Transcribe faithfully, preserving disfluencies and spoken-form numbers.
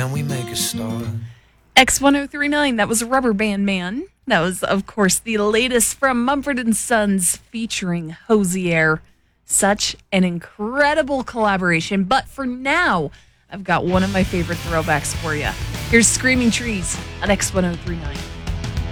Can we make a start? X ten thirty-nine, that was Rubber Band Man. That was, of course, the latest from Mumford and Sons featuring Hosier. Such an incredible collaboration. But for now, I've got one of my favorite throwbacks for you. Here's Screaming Trees on X ten thirty-nine.